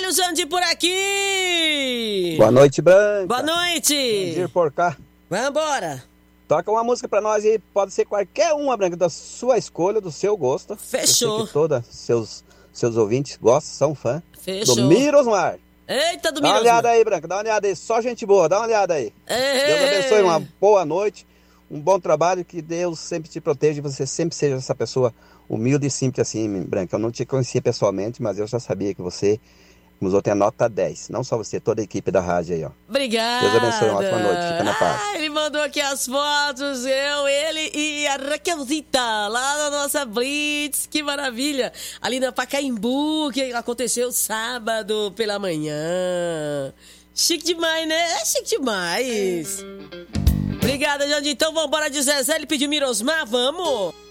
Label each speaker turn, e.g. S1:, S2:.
S1: Olha o Jandir por aqui.
S2: Boa noite, Branca.
S1: Boa noite.
S2: Jandir por cá.
S1: Vambora.
S2: Toca uma música pra nós aí, pode ser qualquer uma, Branca, da sua escolha, do seu gosto.
S1: Fechou.
S2: Eu sei que todos seus ouvintes gostam, são fã.
S1: Fechou.
S2: Do Mirosmar.
S1: Eita, do
S2: Dá uma
S1: Mirosmar.
S2: olhada aí, Branca, dá uma olhada aí, só gente boa, dá uma olhada aí. Deus abençoe, uma boa noite, um bom trabalho, que Deus sempre te proteja e você sempre seja essa pessoa humilde e simples assim, Branca. Eu não te conhecia pessoalmente, mas eu já sabia que você usou até nota 10. Não só você, toda a equipe da rádio aí, ó.
S1: Obrigada.
S2: Deus abençoe, uma ótima noite, fica na paz.
S1: Ele mandou aqui as fotos, ele e a Raquelzita, lá na nossa Blitz, que maravilha. Ali na Pacaembu, que aconteceu sábado pela manhã. Chique demais, né? É chique demais. Obrigada, Jandir. Então vambora de Zezé, ele pediu Mirosmar, vamos?